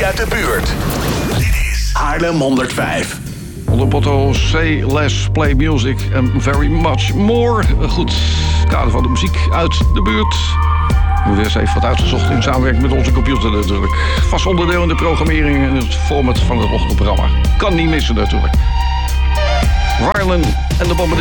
muziek uit de buurt. Dit is Haarlem 105. Onder motto Say Less, Play Music and Very Much More. Goed, kader van de muziek uit de buurt. We hebben weer eens even wat uitgezocht in samenwerking met onze computer natuurlijk. Vast onderdeel in de programmering en het format van het ochtendprogramma. Kan niet missen natuurlijk. Warlen en de Bombardiers.